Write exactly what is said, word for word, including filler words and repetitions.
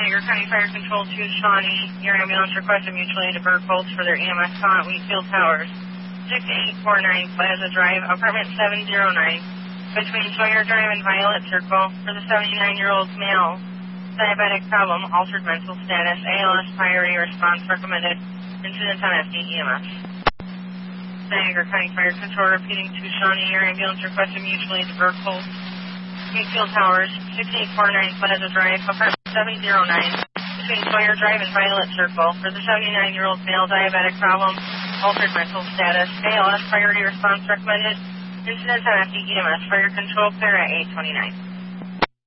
Tiger County Fire Control to Shawnee. Your ambulance requested mutual aid to Burke Bolts for their E M S call at Wheatfield Towers. six eight four nine Plaza Drive, apartment seven oh nine, between Sawyer Drive and Violet Circle, for the seventy-nine-year-old male. Diabetic problem, altered mental status, A L S priority response recommended. Incident on F D E M S. Niagara County Fire Control repeating to Shawnee. Your ambulance requested mutual aid to Burke Bolts. Wheatfield Towers, six eight four nine Plaza Drive, apartment seven oh nine, between Sawyer Drive and Violet Circle, for the seventy-nine-year-old male. Diabetic problem, altered mental status, A L S priority response recommended. Incident on F D E M S. Fire Control clear at eight twenty-nine.